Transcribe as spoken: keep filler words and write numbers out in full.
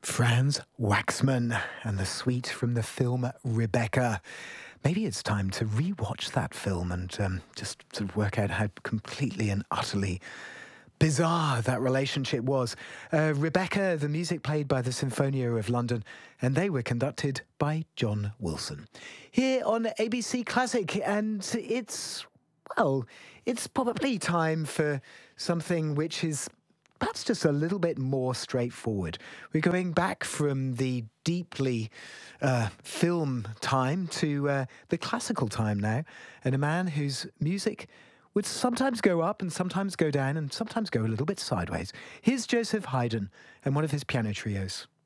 Franz Waxman and the suite from the film Rebecca. Maybe it's time to rewatch that film and um, just sort of work out how completely and utterly bizarre that relationship was. Uh, Rebecca, the music played by the Sinfonia of London, and they were conducted by John Wilson. Here on A B C Classic, and it's, well, it's probably time for something which is perhaps just a little bit more straightforward. We're going back from the deeply uh, film time to uh, the classical time now, and a man whose music would sometimes go up and sometimes go down and sometimes go a little bit sideways. Here's Joseph Haydn and one of his piano trios.